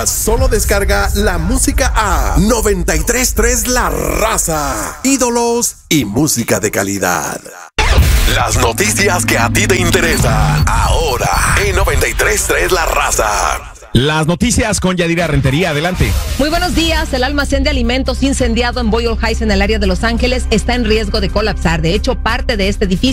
Solo descarga la música a 93.3 La Raza. Ídolos y música de calidad. Las noticias que a ti te interesan, ahora en 93.3 La Raza. Las noticias con Yadira Rentería, adelante. Muy buenos días. El almacén de alimentos incendiado en Boyle Heights, en el área de Los Ángeles, está en riesgo de colapsar. De hecho, parte de este edificio